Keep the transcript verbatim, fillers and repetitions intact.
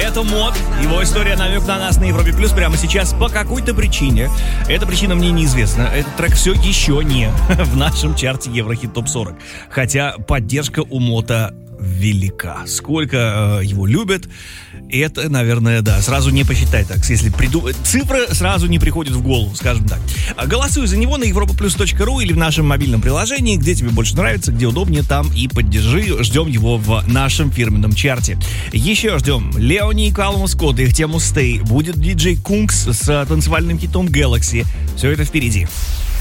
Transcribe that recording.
Это Мод. Его история намек на нас на Европе Плюс прямо сейчас по какой-то причине. Эта причина мне неизвестна. Этот трек все еще не в нашем чарте Еврохит топ сорок. Хотя поддержка у Мода велика. Сколько э, его любят, это, наверное, да, сразу не посчитать так. Если приду... Цифры сразу не приходят в голову, скажем так. Голосуй за него на европа плюс точка ру или в нашем мобильном приложении, где тебе больше нравится, где удобнее, там и поддержи. Ждем его в нашем фирменном чарте. Еще ждем Леони и Калум Скотт, их тему Stay. Будет диджей Кункс с танцевальным хитом Galaxy. Все это впереди.